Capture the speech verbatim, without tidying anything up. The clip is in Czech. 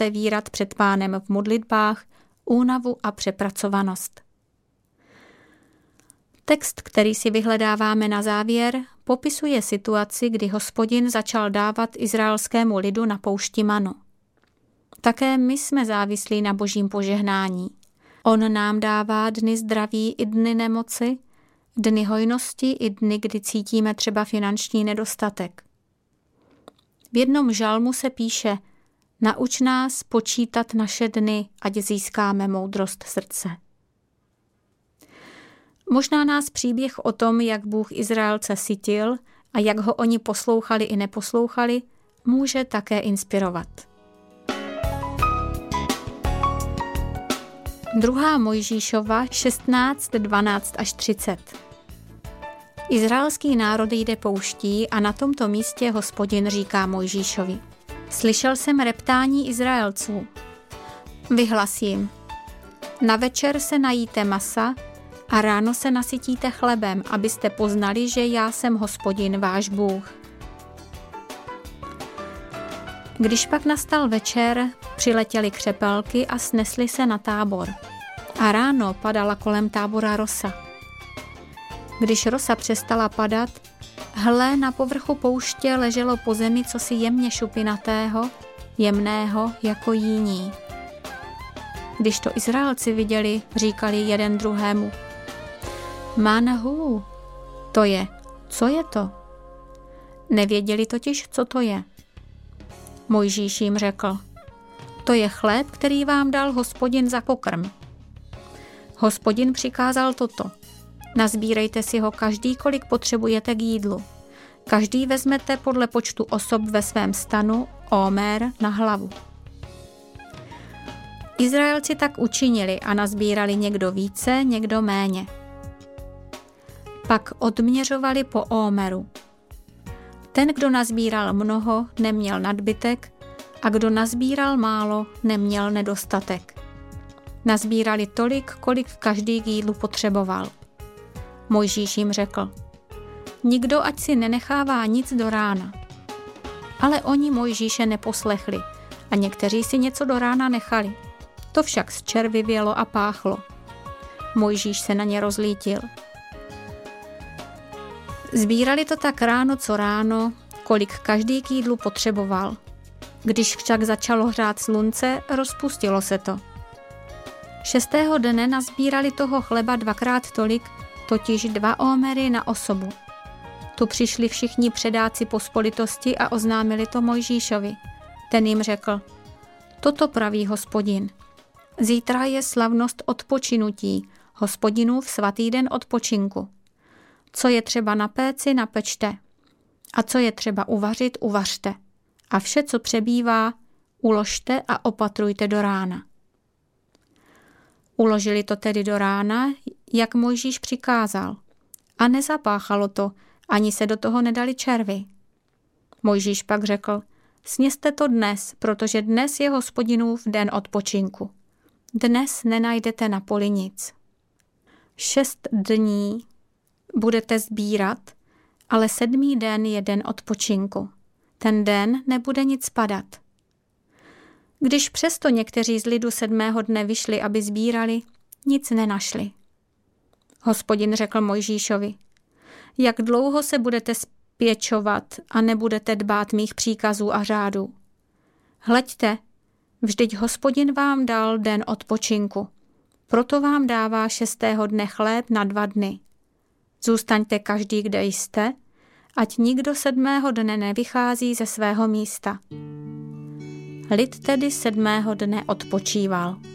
otevírat před Pánem v modlitbách únavu a přepracovanost. Text, který si vyhledáváme na závěr, popisuje situaci, kdy Hospodin začal dávat izraelskému lidu na poušti manu. Také my jsme závislí na Božím požehnání. On nám dává dny zdraví i dny nemoci, dny hojnosti i dny, kdy cítíme třeba finanční nedostatek. V jednom žalmu se píše: Nauč nás počítat naše dny, ať získáme moudrost srdce. Možná nás příběh o tom, jak Bůh Izraelce sytil a jak ho oni poslouchali i neposlouchali, může také inspirovat. Druhá Mojžíšova šestnáct, dvanáct až třicet. Izraelský národ jde pouští a na tomto místě Hospodin říká Mojžíšovi: Slyšel jsem reptání Izraelců. Vyhlas jim: Na večer se najíte masa a ráno se nasytíte chlebem, abyste poznali, že já jsem Hospodin váš Bůh. Když pak nastal večer, přiletěly křepelky a snesly se na tábor. A ráno padala kolem tábora rosa. Když rosa přestala padat, hle, na povrchu pouště leželo po zemi cosi jemně šupinatého, jemného jako jíní. Když to Izraelci viděli, říkali jeden druhému: Manahu, to je, co je to? Nevěděli totiž, co to je. Mojžíš jim řekl: To je chléb, který vám dal Hospodin za pokrm. Hospodin přikázal toto: Nazbírejte si ho každý, kolik potřebujete k jídlu. Každý vezmete podle počtu osob ve svém stanu omér na hlavu. Izraelci tak učinili a nazbírali někdo více, někdo méně. Pak odměřovali po ómeru. Ten, kdo nazbíral mnoho, neměl nadbytek, a kdo nazbíral málo, neměl nedostatek. Nazbírali tolik, kolik každý k jídlu potřeboval. Mojžíš jim řekl: Nikdo ať si nenechává nic do rána. Ale oni Mojžíše neposlechli a někteří si něco do rána nechali. To však zčervivělo a páchlo. Mojžíš se na ně rozlítil. Sbírali to tak ráno co ráno, kolik každý k jídlu potřeboval. Když však začalo hřát slunce, rozpustilo se to. Šestého dne nazbírali toho chleba dvakrát tolik, totiž dva ómery na osobu. Tu přišli všichni předáci pospolitosti a oznámili to Mojžíšovi. Ten jim řekl: Toto praví Hospodin. Zítra je slavnost odpočinutí, Hospodinův svatý den odpočinku. Co je třeba na péci, napečte. A co je třeba uvařit, uvařte. A vše, co přebývá, uložte a opatrujte do rána. Uložili to tedy do rána, jak Mojžíš přikázal. A nezapáchalo to, ani se do toho nedali červy. Mojžíš pak řekl: Sněste to dnes, protože dnes je Hospodinův den odpočinku. Dnes nenajdete na poli nic. Šest dní budete sbírat, ale sedmý den je den odpočinku. Ten den nebude nic padat. Když přesto někteří z lidu sedmého dne vyšli, aby sbírali, nic nenašli. Hospodin řekl Mojžíšovi: Jak dlouho se budete spěčovat a nebudete dbát mých příkazů a řádů? Hleďte, vždyť Hospodin vám dal den odpočinku. Proto vám dává šestého dne chléb na dva dny. Zůstaňte každý, kde jste, ať nikdo sedmého dne nevychází ze svého místa. Lid tedy sedmého dne odpočíval.